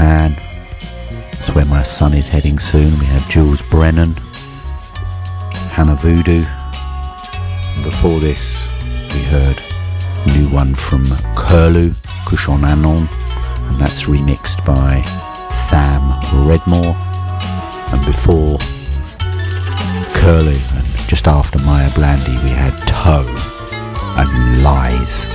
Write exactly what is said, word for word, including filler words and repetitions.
Japan. That's where my son is heading soon. We had Jules Brennan, Hannah Voodoo. And before this, we heard a new one from Curlew, Kushon Anon, and that's remixed by Sam Redmore. And before Curlew and just after Maya Blandy, we had Toe and Lies.